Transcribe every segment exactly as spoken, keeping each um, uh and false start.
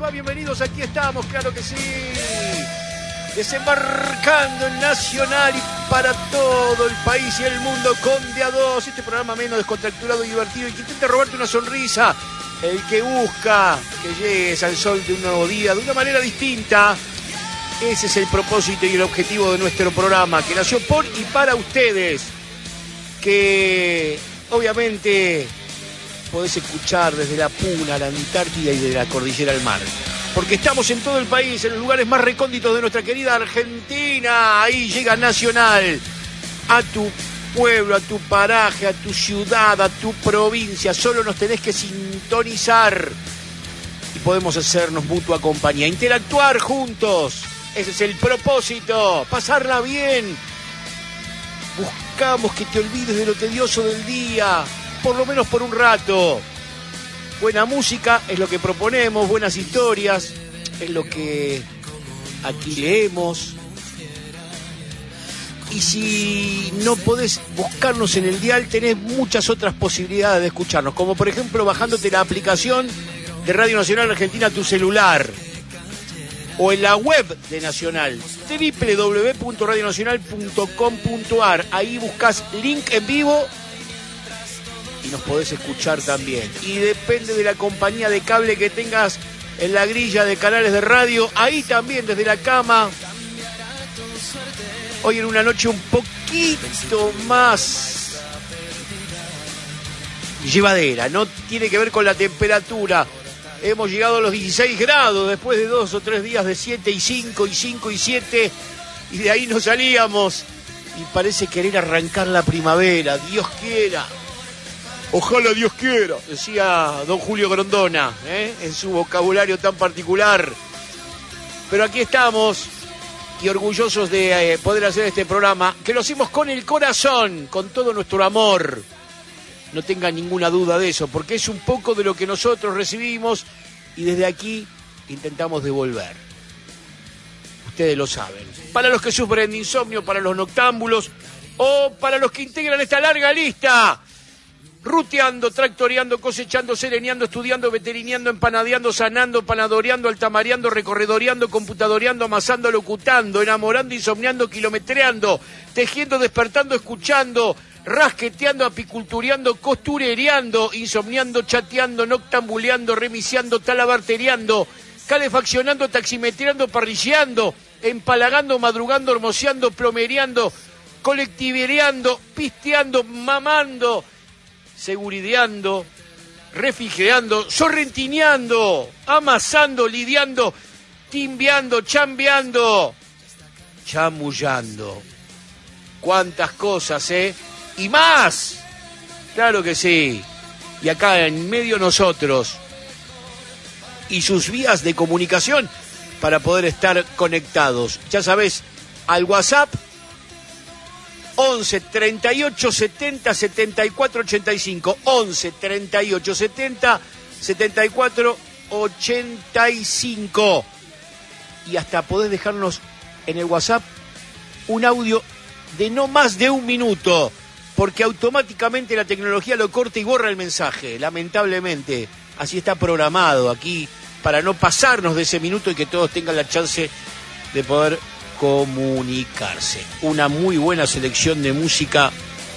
va? Bienvenidos, aquí estamos, claro que sí. Desembarcando en Nacional y para todo el país y el mundo con De A dos, este programa menos descontracturado y divertido y que intenta robarte una sonrisa. El que busca que llegues al sol de un nuevo día de una manera distinta. Ese es el propósito y el objetivo de nuestro programa, que nació por y para ustedes. Que obviamente podés escuchar desde la Puna, la Antártida y de la Cordillera al Mar. Porque estamos en todo el país, en los lugares más recónditos de nuestra querida Argentina. Ahí llega Nacional a tu pueblo, a tu paraje, a tu ciudad, a tu provincia. Solo nos tenés que sintonizar y podemos hacernos mutua compañía, interactuar juntos. Ese es el propósito, pasarla bien. Buscamos que te olvides de lo tedioso del día, por lo menos por un rato. Buena música es lo que proponemos, buenas historias es lo que aquí leemos. Y si no podés buscarnos en el dial, tenés muchas otras posibilidades de escucharnos, como por ejemplo bajándote la aplicación de Radio Nacional Argentina a tu celular, o en la web de Nacional, doble u doble u doble u punto radio nacional punto com punto a r. Ahí buscas link en vivo y nos podés escuchar también. Y depende de la compañía de cable que tengas en la grilla de canales de radio, ahí también desde la cama. Hoy en una noche un poquito más llevadera, no tiene que ver con la temperatura. Hemos llegado a los dieciséis grados después de dos o tres días de siete y cinco y cinco y siete, y de ahí no salíamos. Y parece querer arrancar la primavera, Dios quiera. Ojalá Dios quiera, decía don Julio Grondona, ¿eh? en su vocabulario tan particular. Pero aquí estamos y orgullosos de eh, poder hacer este programa, que lo hacemos con el corazón, con todo nuestro amor. No tengan ninguna duda de eso, porque es un poco de lo que nosotros recibimos y desde aquí intentamos devolver. Ustedes lo saben. Para los que sufren de insomnio, para los noctámbulos o para los que integran esta larga lista. Ruteando, tractoreando, cosechando, sereneando, estudiando, veterineando, empanadeando, sanando, panadoreando, altamareando, recorredoreando, computadoreando, amasando, locutando, enamorando, insomniando, kilometreando, tejiendo, despertando, escuchando, rasqueteando, apicultureando, costurereando, insomniando, chateando, noctambuleando, remiciando, talabartereando, calefaccionando, taximetreando, parrilleando, empalagando, madrugando, hermoseando, plomereando, colectivereando, pisteando, mamando, segurideando, refrigerando, sorrentineando, amasando, lidiando, timbeando, chambeando, chamullando. Cuántas cosas, ¿eh? Y más, claro que sí. Y acá en medio nosotros y sus vías de comunicación para poder estar conectados. Ya sabés, al WhatsApp once, treinta y ocho, setenta, setenta y cuatro, ochenta y cinco. once, treinta y ocho, setenta, setenta y cuatro, ochenta y cinco. Y hasta podés dejarnos en el WhatsApp un audio de no más de un minuto, porque automáticamente la tecnología lo corta y borra el mensaje, lamentablemente. Así está programado aquí, para no pasarnos de ese minuto y que todos tengan la chance de poder comunicarse. Una muy buena selección de música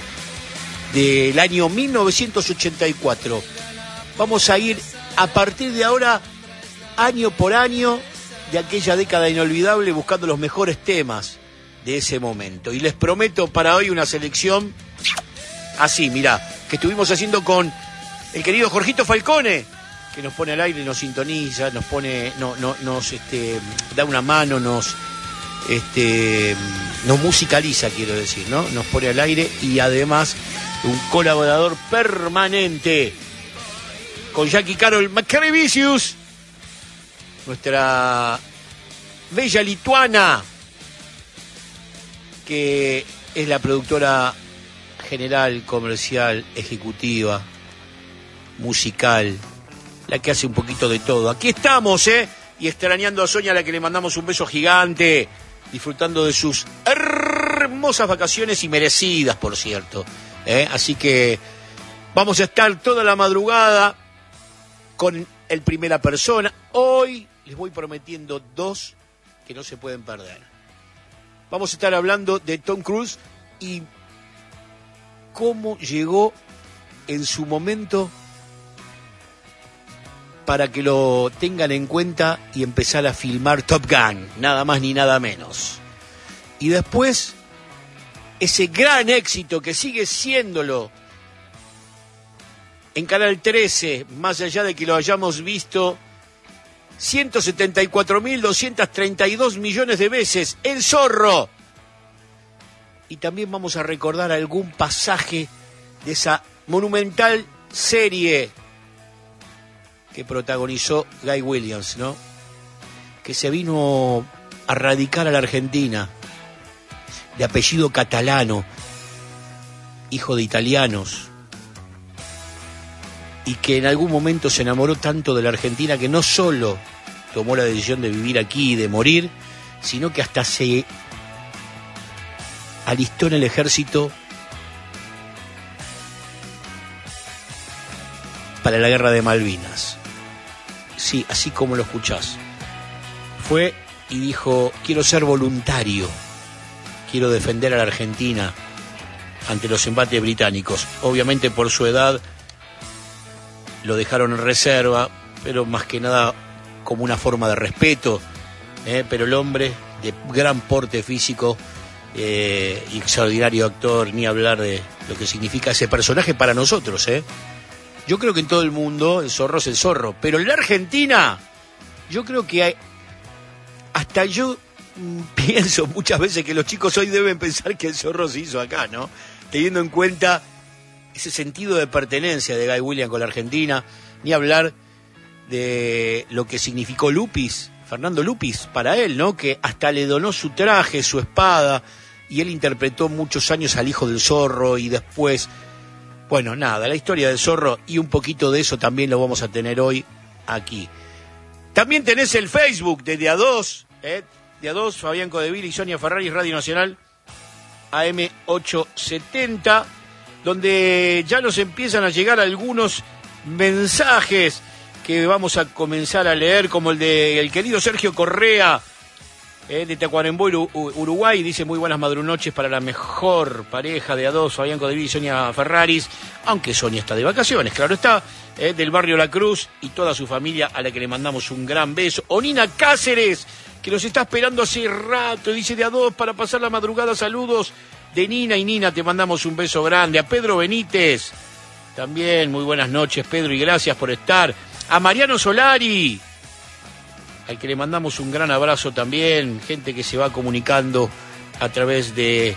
del año mil novecientos ochenta y cuatro. Vamos a ir a partir de ahora, año por año, de aquella década inolvidable, buscando los mejores temas de ese momento. Y les prometo para hoy una selección así, mirá, que estuvimos haciendo con el querido Jorgito Falcone, que nos pone al aire, nos sintoniza, nos pone, no, no, nos este, da una mano, nos este, nos musicaliza, quiero decir, ¿no? Nos pone al aire y además un colaborador permanente con Jackie Carol Macarevicius, nuestra bella lituana, que es la productora general, comercial, ejecutiva, musical, la que hace un poquito de todo. Aquí estamos, ¿eh? Y extrañando a Sonia, a la que le mandamos un beso gigante, disfrutando de sus hermosas vacaciones y merecidas, por cierto, ¿eh? Así que vamos a estar toda la madrugada con el Primera Persona. Hoy les voy prometiendo dos que no se pueden perder. Vamos a estar hablando de Tom Cruise y cómo llegó en su momento para que lo tengan en cuenta y empezar a filmar Top Gun, nada más ni nada menos. Y después, ese gran éxito que sigue siéndolo en Canal trece, más allá de que lo hayamos visto ciento setenta y cuatro mil doscientos treinta y dos millones de veces, El Zorro. Y también vamos a recordar algún pasaje de esa monumental serie que protagonizó Guy Williams, ¿no? Que se vino a radicar a la Argentina, de apellido catalano, hijo de italianos, y que en algún momento se enamoró tanto de la Argentina que no solo tomó la decisión de vivir aquí y de morir, sino que hasta se alistó en el ejército para la guerra de Malvinas. Sí, así como lo escuchás. Fue y dijo, quiero ser voluntario, quiero defender a la Argentina ante los embates británicos. Obviamente por su edad lo dejaron en reserva, pero más que nada como una forma de respeto, ¿eh? Pero el hombre de gran porte físico eh, y extraordinario actor, ni hablar de lo que significa ese personaje para nosotros, ¿eh? Yo creo que en todo el mundo el zorro es el zorro, pero en la Argentina yo creo que hay, hasta yo mmm, pienso muchas veces que los chicos hoy deben pensar que el zorro se hizo acá, ¿no? Teniendo en cuenta ese sentido de pertenencia de Guy Williams con la Argentina, ni hablar de lo que significó Lupis, Fernando Lupis, para él, ¿no? Que hasta le donó su traje, su espada, y él interpretó muchos años al hijo del zorro, y después, bueno, nada, la historia del zorro, y un poquito de eso también lo vamos a tener hoy aquí. También tenés el Facebook de De A dos, ¿eh? De A dos, Fabián Codeville y Sonia Ferrari, Radio Nacional, A M ochocientos setenta, donde ya nos empiezan a llegar algunos mensajes que vamos a comenzar a leer, como el de el querido Sergio Correa, eh, de Tacuarembó, Uruguay. Dice, muy buenas madrunoches para la mejor pareja de A dos, Fabián Codeville y Sonia Ferraris, aunque Sonia está de vacaciones, claro está, eh, del barrio La Cruz, y toda su familia, a la que le mandamos un gran beso. Onina Cáceres, que nos está esperando hace rato, dice, de A dos para pasar la madrugada, saludos de Nina, y Nina, te mandamos un beso grande. A Pedro Benítez, también muy buenas noches, Pedro, y gracias por estar. A Mariano Solari, al que le mandamos un gran abrazo también, gente que se va comunicando a través de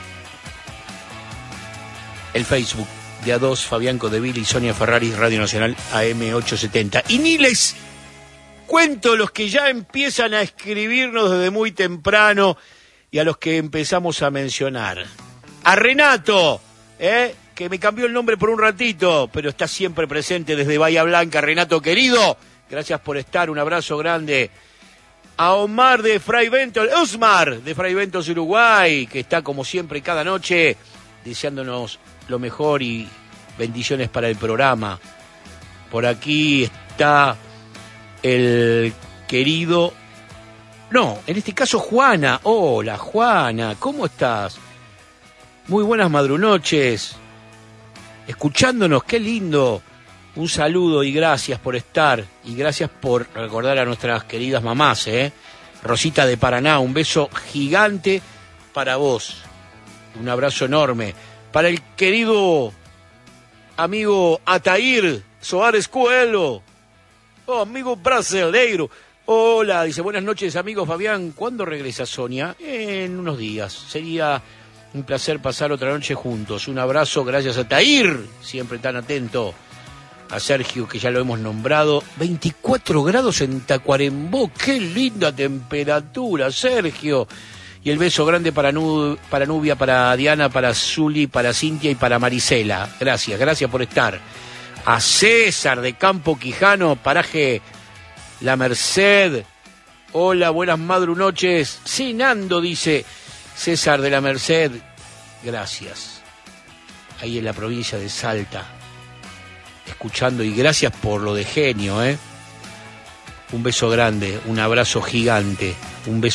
el Facebook de A dos, Fabián Codeville y Sonia Ferrari, Radio Nacional, A M ochocientos setenta. Y ni les cuento los que ya empiezan a escribirnos desde muy temprano y a los que empezamos a mencionar. A Renato, ¿eh? que me cambió el nombre por un ratito, pero está siempre presente desde Bahía Blanca. Renato querido, gracias por estar, un abrazo grande. A Omar de Fray Ventos, Osmar de Fray Ventos, Uruguay, que está como siempre cada noche deseándonos lo mejor y bendiciones para el programa. Por aquí está el querido, no, en este caso Juana. Hola Juana, ¿cómo estás? Muy buenas madrunoches, escuchándonos, qué lindo. Un saludo y gracias por estar, y gracias por recordar a nuestras queridas mamás, ¿eh? Rosita de Paraná, un beso gigante para vos, un abrazo enorme. Para el querido amigo Atair Soares Coelho, oh, amigo brasileiro. Hola, dice, buenas noches amigo Fabián, ¿cuándo regresa Sonia? En unos días, sería un placer pasar otra noche juntos. Un abrazo, gracias a Tair, siempre tan atento. A Sergio, que ya lo hemos nombrado. veinticuatro grados en Tacuarembó, qué linda temperatura, Sergio. Y el beso grande para, Nu- para Nubia, para Diana, para Zuli, para Cintia y para Marisela. Gracias, gracias por estar. A César de Campo Quijano, paraje La Merced. Hola, buenas madrunoches. Cenando, dice César de La Merced, gracias. Ahí en la provincia de Salta, escuchando, y gracias por lo de genio, ¿eh? Un beso grande, un abrazo gigante, un beso